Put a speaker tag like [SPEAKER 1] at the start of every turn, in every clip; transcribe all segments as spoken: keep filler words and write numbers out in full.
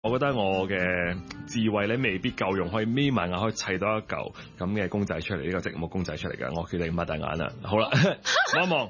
[SPEAKER 1] 我覺得我嘅智慧咧未必夠用，可以眯埋眼可以砌到一嚿咁嘅公仔出嚟，呢、這個積木公仔出嚟嘅。我決定擘大眼啦。好啦，望一望，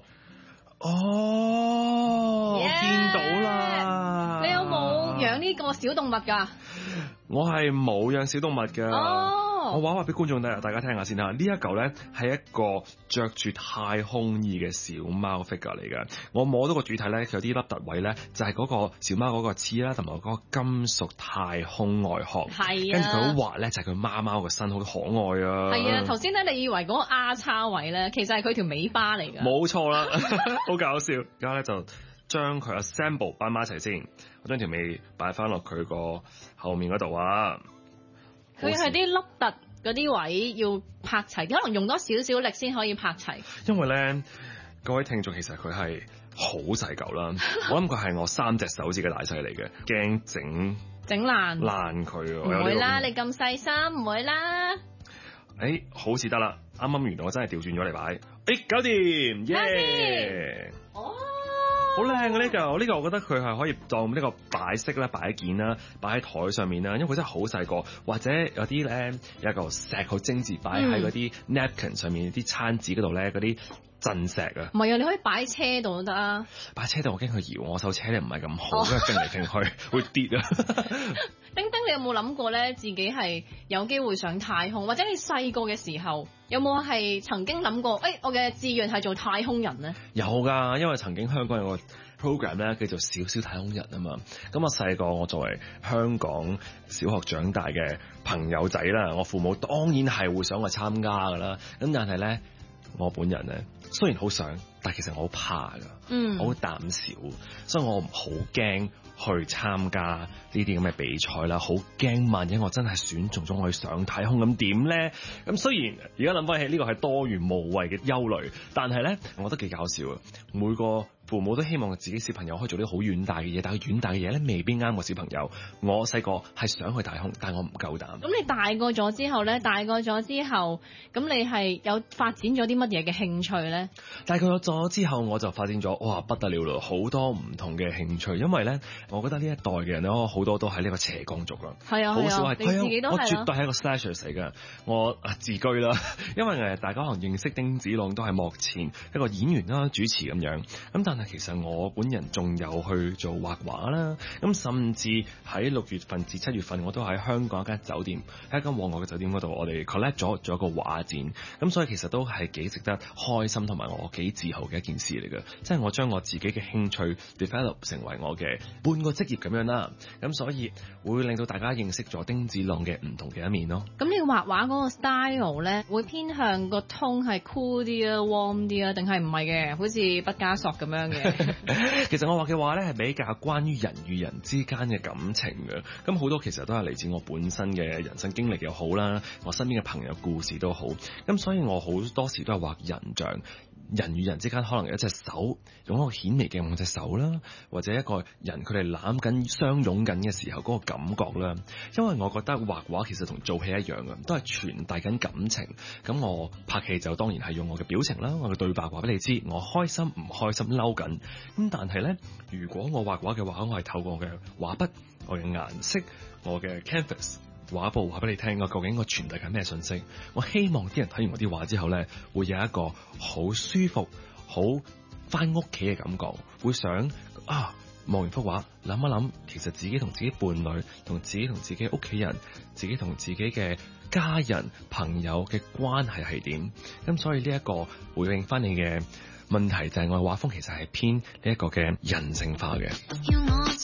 [SPEAKER 1] 哦，
[SPEAKER 2] Yeah!
[SPEAKER 1] 我見到啦。
[SPEAKER 2] 你有冇養呢個小動物㗎？
[SPEAKER 1] 我係冇養小動物㗎。
[SPEAKER 2] 哦。
[SPEAKER 1] 我話話俾觀眾大家聽下先啦，呢一嚿咧係一個着住太空衣嘅小貓 figure 嚟嘅。我摸到個主體咧，佢有啲凹凸位咧，就係、是、嗰個小貓嗰個刺啦，同埋嗰個金屬太空外殼。
[SPEAKER 2] 係啊。
[SPEAKER 1] 跟住佢好滑咧，就係佢貓貓個身好可愛啊。
[SPEAKER 2] 係啊，頭先咧你以為嗰個 R 叉位咧，其實係佢條尾巴嚟㗎。
[SPEAKER 1] 冇錯啦，好搞笑。而家咧就將佢 assemble 擺埋一齊先，我將條尾擺翻落佢個後面嗰度啊。
[SPEAKER 2] 佢係啲凹凸嗰啲位要拍齊，可能用多少少力先可以拍齊。
[SPEAKER 1] 因為咧，各位聽眾其實佢係好細嚿啦，我諗佢係我三隻手指嘅大細嚟嘅，驚整
[SPEAKER 2] 整爛
[SPEAKER 1] 爛佢。
[SPEAKER 2] 唔會啦，你咁細心唔會啦。
[SPEAKER 1] 誒、欸，好似得啦，啱啱原來我真係調轉咗嚟擺，誒、欸，搞掂，耶！
[SPEAKER 2] 哦。
[SPEAKER 1] 好靚嘅呢嚿，呢個我覺得佢係可以當呢個擺飾啦、擺件啦、擺喺台上面啦，因為佢真係好細個，或者有啲咧有一嚿石好精緻擺喺嗰啲 napkin 上面啲餐紙嗰度咧，嗰啲鎮石啊。
[SPEAKER 2] 唔係啊，你可以擺喺車度都得啊。
[SPEAKER 1] 擺喺車度我驚佢搖我手車咧唔係咁好，因為揈嚟揈去會跌啊。
[SPEAKER 2] 丁丁，你有冇諗過咧自己係有機會上太空，或者你細個嘅時候有冇係曾經諗過？誒、哎，我嘅志願係做太空人咧？
[SPEAKER 1] 有㗎，因為曾經香港有個 program 咧叫做小小太空人啊嘛。咁我細個我作為香港小學長大嘅朋友仔啦，我父母當然係會想我參加㗎啦。咁但係咧，我本人咧雖然好想，但其實我好怕㗎，
[SPEAKER 2] 嗯，
[SPEAKER 1] 好膽小，所以我好驚去參加呢啲咁嘅比賽啦，好驚萬一我真係選中咗我去上太空咁點咧？咁雖然而家諗翻起呢個係多餘無謂嘅憂慮，但係咧，我覺得幾搞笑啊！每個父母都希望自己小朋友可以做啲好遠大嘅嘢，但係遠大嘅嘢咧未必啱我小朋友。我細個係想去太空，但係我唔夠膽。
[SPEAKER 2] 咁你大個咗之後咧，大個咗之後，咁你係有發展咗啲乜嘢嘅興趣咧？
[SPEAKER 1] 大個咗之後，我就發展咗哇不得了咯，好多唔同嘅興趣。因為咧，我覺得呢一代嘅人咧，好多都係呢個斜槓族啦。
[SPEAKER 2] 係啊，
[SPEAKER 1] 好少係。
[SPEAKER 2] 你自己都係。
[SPEAKER 1] 我絕對係一個 slasher 嚟㗎。我啊自居啦，因為誒大家可能認識丁子朗都係幕前一個演員啦、主持咁樣。咁但係其實我本人仲有去做畫畫啦。咁甚至喺六月份至七月份，我都喺香港一間酒店，喺一間旺角嘅酒店嗰度，我哋 collect 咗做一個畫展。咁所以其實都係幾值得開心同埋我幾自豪嘅一件事嚟嘅。即係我將我自己嘅興趣 develop 成為我嘅半個職業咁樣啦。咁所以會令到大家認識咗丁子朗嘅唔同嘅一面咯。
[SPEAKER 2] 咁你畫畫嗰個 style 咧，會偏向個 tone 係 cool 啲啊、warm 啲啊，定係唔係嘅？好似畢加索咁樣嘅。
[SPEAKER 1] 其實我畫嘅畫咧係比較關於人與人之間嘅感情嘅。咁好多其實都係嚟自我本身嘅人生經歷又好啦，我身邊嘅朋友故事都好。咁所以我好多時都係畫人像。人與人之間可能有一隻手，用一個顯微鏡望隻手啦，或者一個人佢哋攬緊相擁緊嘅時候嗰個感覺啦。因為我覺得畫畫其實同做戲一樣嘅，都係傳遞緊感情。咁我拍戲就當然係用我嘅表情啦，我嘅對白話俾你知，我開心唔開心嬲緊。咁但係咧，如果我畫畫嘅話，我係透過我嘅畫筆、我嘅顏色、我嘅 canvas。畫布話俾你聽，我究竟我傳遞緊咩信息？我希望啲人睇完我啲畫之後咧，會有一個好舒服、好翻屋企嘅感覺，會想啊望完幅畫諗一諗，其實自己同自己伴侶、同自己同自己屋企人、自己同自己嘅家人、朋友嘅關係係點？咁所以呢一個回應翻你嘅問題就係我嘅畫風其實係偏呢一個嘅人性化嘅。